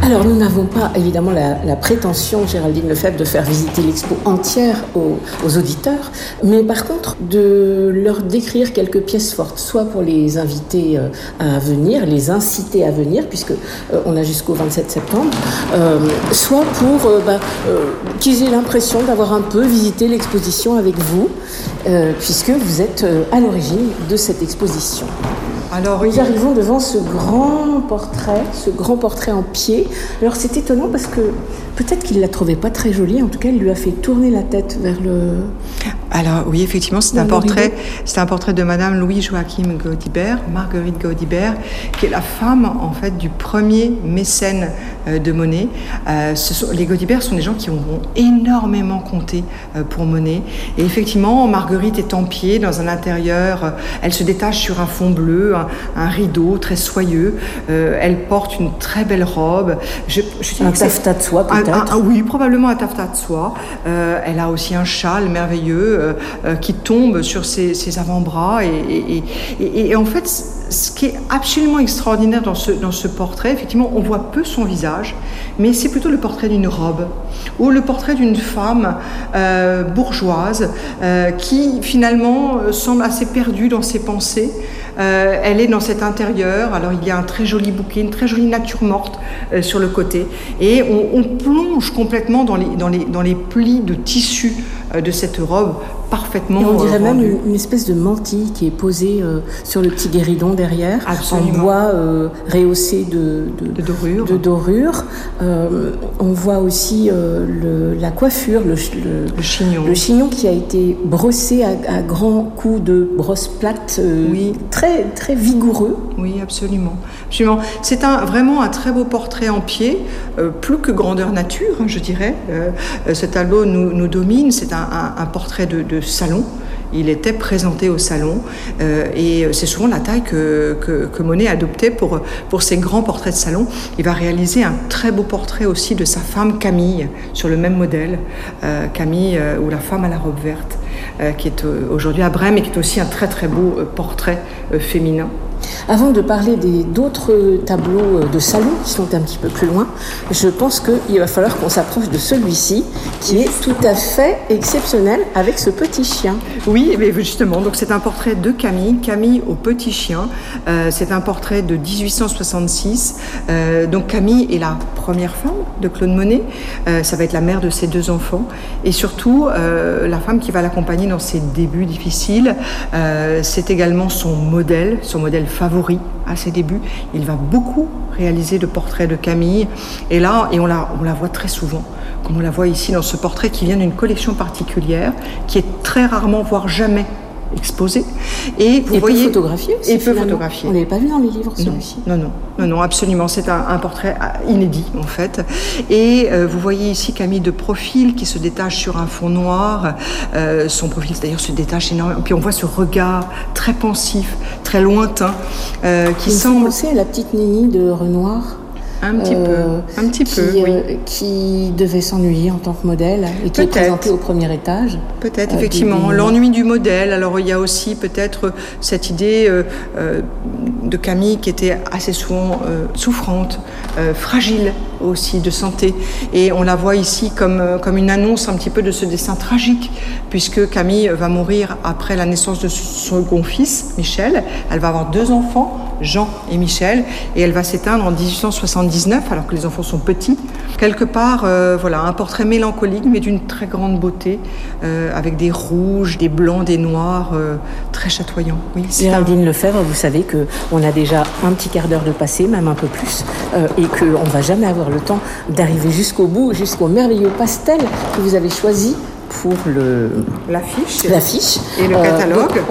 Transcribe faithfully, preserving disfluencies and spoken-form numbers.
Alors, nous n'avons pas évidemment la, la prétention, Géraldine Lefebvre, de faire visiter l'expo entière aux, aux auditeurs, mais par contre de leur décrire quelques pièces fortes, soit pour les inviter à venir, les inciter à venir, puisque euh, on a jusqu'au vingt-sept septembre, euh, soit pour euh, bah, euh, qu'ils aient l'impression d'avoir un peu visité l'exposition avec vous, euh, puisque vous êtes euh, à l'origine de cette exposition. Alors, nous arrivons devant ce grand portrait, ce grand portrait en pied. Alors, c'est étonnant parce que peut-être qu'il ne la trouvait pas très jolie. En tout cas, il lui a fait tourner la tête vers le... Alors, oui, effectivement, c'est un portrait, c'est un portrait de Madame Louis-Joachim Gaudibert, Marguerite Gaudibert, qui est la femme, en fait, du premier mécène euh, de Monet. Euh, ce sont, les Gaudibert sont des gens qui ont énormément compté euh, pour Monet. Et effectivement, Marguerite est en pied dans un intérieur. Euh, elle se détache sur un fond bleu, un, un rideau très soyeux. Euh, elle porte une très belle robe. Je, je un taffetas de soie, peut-être. Un, un, oui, probablement un taffetas de soie. Euh, elle a aussi un châle merveilleux euh, euh, qui tombe sur ses, ses avant-bras. Et, et, et, et en fait, ce qui est absolument extraordinaire dans ce, dans ce portrait, effectivement, on voit peu son visage, mais c'est plutôt le portrait d'une robe ou le portrait d'une femme euh, bourgeoise euh, qui, finalement, euh, semble assez perdue dans ses pensées. Euh, elle est dans cet intérieur, alors il y a un très joli bouquet, une très jolie nature morte euh, sur le côté, et on, on plonge complètement dans les, dans les, dans les plis de tissu euh, de cette robe parfaitement. Et on dirait euh, même une, une espèce de mantille qui est posée euh, sur le petit guéridon derrière, Absolument. en bois euh, rehaussé de, de, de dorure. De dorure. Euh, on voit aussi euh, le, la coiffure, le, le, le chignon, le chignon qui a été brossé à, à grands coups de brosse plate, euh, oui. très très vigoureux. Oui, absolument. absolument. C'est un, vraiment un très beau portrait en pied, euh, plus que grandeur nature, hein, je dirais. Euh, ce tableau nous, nous domine. C'est un, un, un portrait de, de salon. Il était présenté au salon euh, et c'est souvent la taille que, que, que Monet adoptait pour, pour ses grands portraits de salon. Il va réaliser un très beau portrait aussi de sa femme Camille sur le même modèle, euh, Camille euh, ou la femme à la robe verte, euh, qui est euh, aujourd'hui à Brême et qui est aussi un très très beau euh, portrait euh, féminin. Avant de parler des, d'autres tableaux de salon qui sont un petit peu plus loin, je pense qu'il va falloir qu'on s'approche de celui-ci qui est tout à fait exceptionnel avec ce petit chien. Oui, mais justement, donc c'est un portrait de Camille, Camille au petit chien. Euh, c'est un portrait de dix-huit cent soixante-six. Euh, donc Camille est la première femme de Claude Monet. Euh, ça va être la mère de ses deux enfants et surtout euh, la femme qui va l'accompagner dans ses débuts difficiles. Euh, c'est également son modèle, son modèle favori à ses débuts. Il va beaucoup réaliser de portraits de Camille et là, et on la, on la voit très souvent, comme on la voit ici dans ce portrait qui vient d'une collection particulière qui est très rarement, voire jamais exposé. Et vous et voyez, peu photographié aussi, et peu photographié. On ne l'avait pas vu dans les livres, celui-ci. Non, non, non, non, absolument. C'est un, un portrait inédit, en fait. Et euh, vous voyez ici Camille de profil qui se détache sur un fond noir. Euh, son profil, d'ailleurs, se détache énormément. Puis on voit ce regard très pensif, très lointain, euh, qui Il semble... me fait penser à la petite Nini de Renoir. Un petit euh, peu, un petit qui, peu, oui. Euh, qui devait s'ennuyer en tant que modèle et qui peut-être. est présenté au premier étage. Peut-être, euh, effectivement. Des... L'ennui du modèle. Alors, il y a aussi peut-être cette idée euh, euh, de Camille qui était assez souvent euh, souffrante, euh, fragile aussi de santé. Et on la voit ici comme, comme une annonce un petit peu de ce destin tragique, puisque Camille va mourir après la naissance de son second fils, Michel. Elle va avoir deux enfants, Jean et Michel, et elle va s'éteindre en dix-huit cent soixante-dix-neuf, alors que les enfants sont petits. Quelque part, euh, voilà, un portrait mélancolique, mais d'une très grande beauté, euh, avec des rouges, des blancs, des noirs, euh, très chatoyants. Oui, Géraldine un... Lefebvre, vous savez qu'on a déjà un petit quart d'heure de passé, même un peu plus, euh, et qu'on ne va jamais avoir le temps d'arriver jusqu'au bout, jusqu'au merveilleux pastel que vous avez choisi pour le... l'affiche, l'affiche. Et le catalogue. Euh,